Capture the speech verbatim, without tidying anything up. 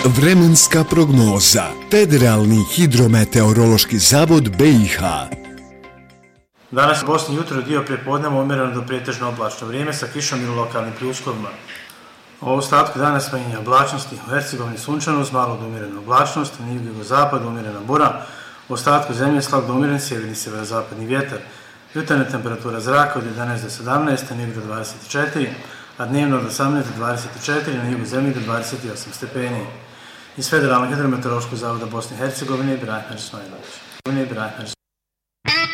Vremenska prognoza. Federalni hidrometeorološki zavod B i H. Danas u Bosni jutro dio prijepodneva umjereno do pretežno oblačno vrijeme sa kišom i lokalnim pljuskovima. U ostatku dana smanjenje oblačnosti, u Hercegovini sunčano uz malo do umjerene oblačnosti, na jugozapadu umjerena bura, u ostatku zemlje slab do umjeren sjeverni i sjeverozapadni vjetar. Jutarnja temperatura zraka od jedanaest do sedamnaest, na jugu do dvadeset četiri, a dnevno od osamnaest do dvadeset četiri, na jugu zemlje do dvadeset osam stepeni. Iz Federalnog hidrometeorološkog zavoda Bosne i Hercegovine, Ibrahim Harismajlović.